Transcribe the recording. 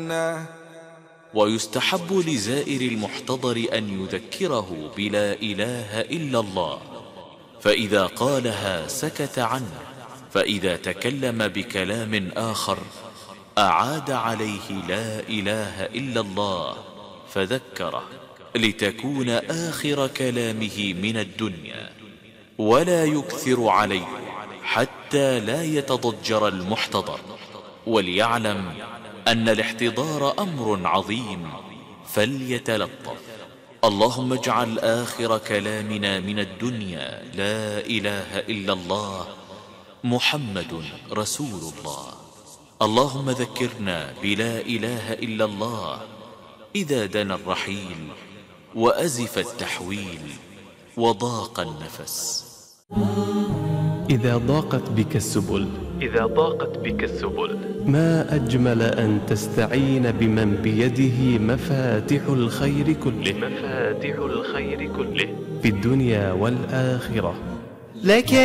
الجنة. ويستحب لزائر المحتضر أن يذكره بلا إله إلا الله، فإذا قالها سكت عنه، فإذا تكلم بكلام آخر أعاد عليه لا إله إلا الله فذكره، لتكون آخر كلامه من الدنيا، ولا يكثر عليه حتى لا يتضجر المحتضر. وليعلم أن الاحتضار أمر عظيم، فليتلطف. اللهم اجعل آخر كلامنا من الدنيا لا إله إلا الله محمد رسول الله. اللهم ذكرنا بلا إله إلا الله إذا دنا الرحيل وأزف التحويل وضاق النفس. إذا ضاقت بك السبل ما أجمل أن تستعين بمن بيده مفاتح الخير كله في الدنيا والآخرة. لك